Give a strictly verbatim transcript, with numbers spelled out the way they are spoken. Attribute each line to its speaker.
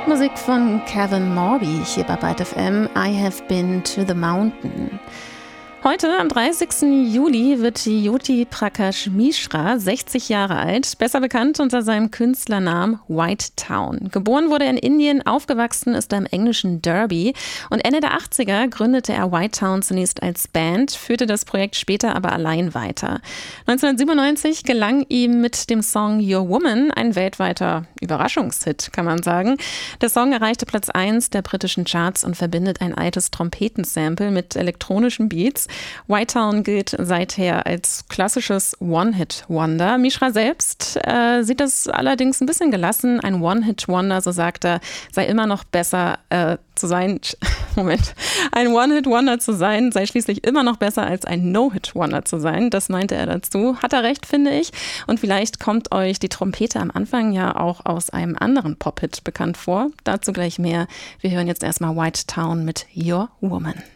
Speaker 1: Musik von Kevin Morby hier bei Byte F M. I have been to the mountain. Heute, am dreißigsten Juli, wird Jyoti Prakash Mishra sechzig Jahre alt, besser bekannt unter seinem Künstlernamen White Town. Geboren wurde er in Indien, aufgewachsen ist er im englischen Derby und Ende der achtziger gründete er White Town zunächst als Band, führte das Projekt später aber allein weiter. neunzehnhundertsiebenundneunzig gelang ihm mit dem Song Your Woman ein weltweiter Überraschungshit, kann man sagen. Der Song erreichte Platz eins der britischen Charts und verbindet ein altes Trompetensample mit elektronischen Beats. White Town gilt seither als klassisches One-Hit-Wonder. Mishra selbst äh, sieht das allerdings ein bisschen gelassen. Ein One-Hit-Wonder, so sagt er, sei immer noch besser äh, zu sein. Moment. Ein One-Hit-Wonder zu sein, sei schließlich immer noch besser als ein No-Hit-Wonder zu sein. Das meinte er dazu. Hat er recht, finde ich. Und vielleicht kommt euch die Trompete am Anfang ja auch aus einem anderen Pop-Hit bekannt vor. Dazu gleich mehr. Wir hören jetzt erstmal White Town mit Your Woman.